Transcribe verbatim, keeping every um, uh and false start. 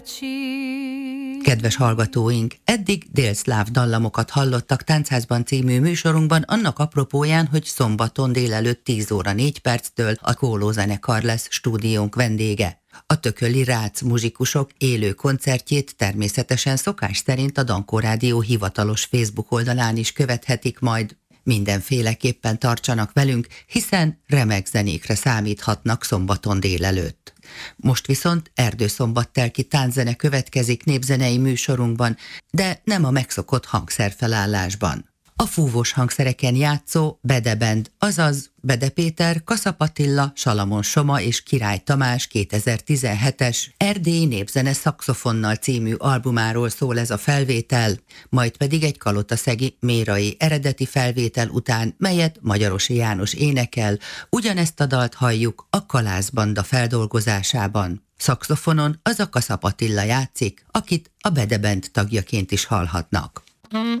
Kedves hallgatóink, eddig délszláv dallamokat hallottak Táncházban című műsorunkban annak apropóján, hogy szombaton délelőtt tíz óra négy perctől a Kóló zenekar lesz stúdiónk vendége. A tököli Rác muzsikusok élő koncertjét természetesen szokás szerint a Dankó Rádió hivatalos Facebook oldalán is követhetik majd. Mindenféleképpen tartsanak velünk, hiszen remek zenékre számíthatnak szombaton délelőtt. Most viszont erdőszombattelki tánczene következik népzenei műsorunkban, de nem a megszokott hangszerfelállásban. A fúvós hangszereken játszó Bede Band, azaz Bede Péter, Kaszap Attila, Salamon Soma és Király Tamás kétezer-tizenhetes Erdélyi Népzene szaxofonnal című albumáról szól ez a felvétel, majd pedig egy kalotaszegi mérai eredeti felvétel után, melyet Magyarosi János énekel, ugyanezt a dalt halljuk a Kalász Banda feldolgozásában. Szaxofonon az a Kaszap Attila játszik, akit a Bede Band tagjaként is hallhatnak.